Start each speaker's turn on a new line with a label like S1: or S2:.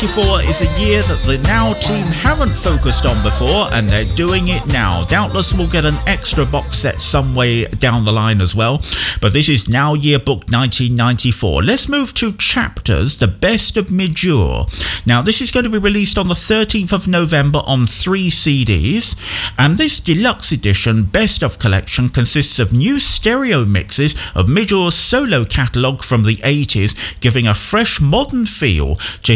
S1: 1994 is a year that the Now team haven't focused on before, and they're doing it now. Doubtless we'll get an extra box set some way down the line as well, but this is Now Yearbook 1994. Let's move to Chapters, the best of Midjour. Now this is going to be released on the 13th of November on 3 CDs, and this deluxe edition best of collection consists of new stereo mixes of Midjour's solo catalogue from the 80s, giving a fresh modern feel to